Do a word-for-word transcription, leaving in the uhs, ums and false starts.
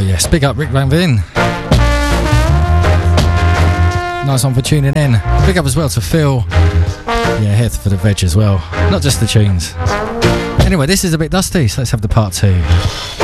yes, big up Rick Van Vin. Nice one for tuning in. Big up as well to Phil. Yeah, here for the veg as well. Not just the tunes. Anyway, this is a bit dusty, so let's have the part two.